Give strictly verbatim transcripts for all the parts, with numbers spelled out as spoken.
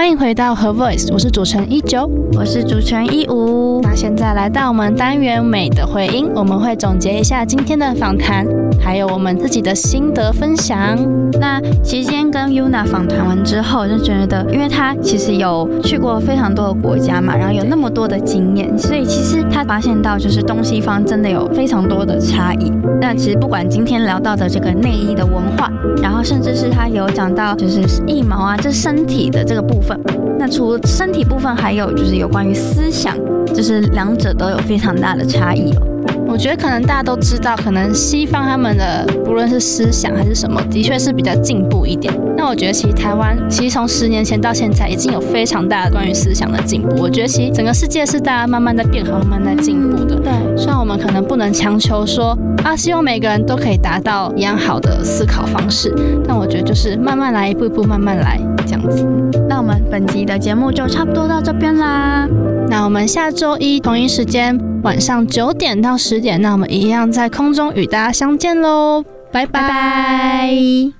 欢迎回到Her Voice， 我是主持人一九， 我是主持人一五。 那现在来到我们单元美的回音，我们会总结一下今天的访谈，还有我们自己的心得分享。 那其实今天跟 Yuna 访谈完之后，就觉得，因为她其实有去过非常多的国家嘛，然后有那么多的经验，所以其实她发现到就是东西方真的有非常多的差异。那其实不管今天聊到的这个内衣的文化，然后甚至是她有讲到就是腋毛啊，这身体的这个部分。那除了身体部分，还有就是有关于思想，就是两者都有非常大的差异哦。 我觉得可能大家都知道，可能西方他们的不论是思想还是什么，的确是比较进步一点。那我觉得其实台湾其实从十年前到现在已经有非常大的关于思想的进步。我觉得其实整个世界是大家慢慢在变好，慢慢在进步的。 对， 虽然我们可能不能强求说啊，希望每个人都可以达到一样好的思考方式，但我觉得就是慢慢来，一步一步慢慢来这样子。 那我们本集的节目就差不多到这边啦。 那我们下周一同一时间晚上九点到十点，那我们一样在空中与大家相见喽，拜拜拜。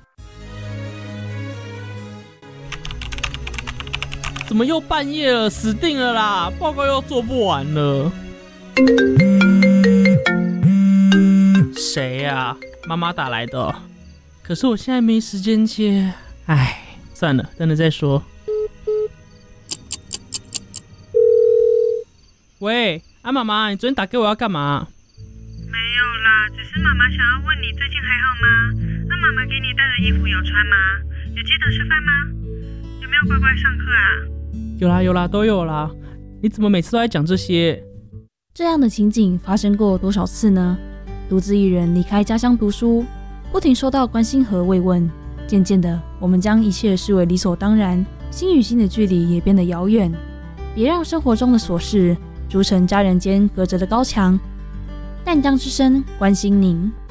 怎么又半夜了？死定了啦！报告又做不完了。谁呀、啊？妈妈打来的。可是我现在没时间接，唉，算了，等等再说。喂，啊妈妈，你昨天打给我要干嘛？ 没有啦，只是妈妈想要问你最近还好吗？那妈妈给你带的衣服有穿吗？有记得吃饭吗？有没有乖乖上课啊？ 有啦有啦，都有啦。你怎么每次都在讲这些？ 这样的情景发生过多少次呢？独自一人离开家乡读书，不停收到关心和慰问，渐渐的，我们将一切视为理所当然，心与心的距离也变得遥远。别让生活中的琐事筑成家人间隔着的高墙。淡江之声，关心您。